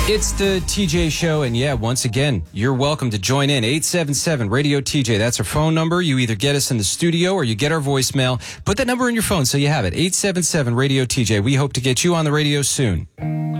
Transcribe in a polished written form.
It's the TJ Show, and yeah, once again, you're welcome to join in. 877-RADIO-TJ. That's our phone number. You either get us in the studio or you get our voicemail. Put that number in your phone so you have it. 877-RADIO-TJ. We hope to get you on the radio soon.